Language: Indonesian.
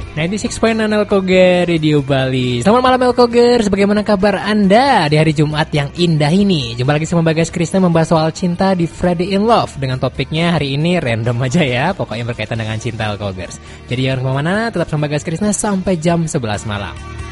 96.9 Elkoger Radio Bali. Selamat malam Elkogers, bagaimana kabar Anda di hari Jumat yang indah ini? Jumpa lagi sama Bagas Krishna membahas soal cinta di Friday in Love. Dengan topiknya hari ini random aja ya, pokoknya berkaitan dengan cinta Elkogers. Jadi jangan kemana-mana, tetap sama Bagas Krishna sampai jam 11 malam.